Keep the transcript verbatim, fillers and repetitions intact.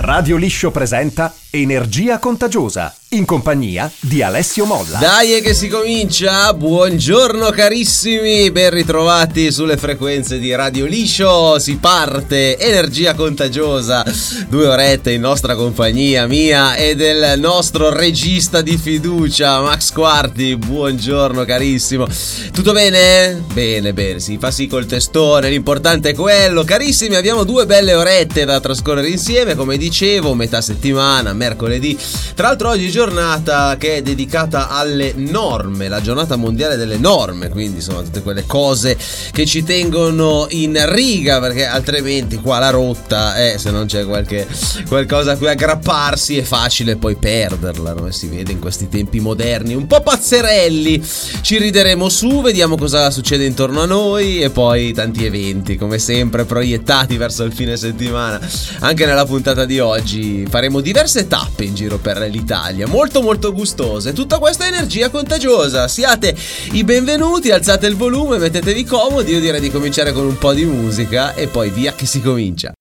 Radio Liscio presenta Energia Contagiosa, in compagnia di Alessio Molla. Dai che si comincia, buongiorno carissimi, ben ritrovati sulle frequenze di Radio Liscio, si parte Energia Contagiosa, due orette in nostra compagnia, mia e del nostro regista di fiducia Max Quarti. Buongiorno carissimo, tutto bene? Bene, bene, si fa sì col testone, l'importante è quello. Carissimi, abbiamo due belle orette da trascorrere insieme, come dicevo, metà settimana, mercoledì. Tra l'altro oggi giornata che è dedicata alle norme, la giornata mondiale delle norme, quindi sono tutte quelle cose che ci tengono in riga, perché altrimenti qua la rotta, eh, se non c'è qualche qualcosa a cui aggrapparsi è facile poi perderla, no? E si vede in questi tempi moderni un po' pazzerelli. Ci rideremo su, vediamo cosa succede intorno a noi e poi tanti eventi come sempre proiettati verso il fine settimana. Anche nella puntata di oggi faremo diverse tappe in giro per l'Italia, molto molto gustose. Tutta questa energia contagiosa, siate i benvenuti, alzate il volume, mettetevi comodi. Io direi di cominciare con un po' di musica e poi via che si comincia.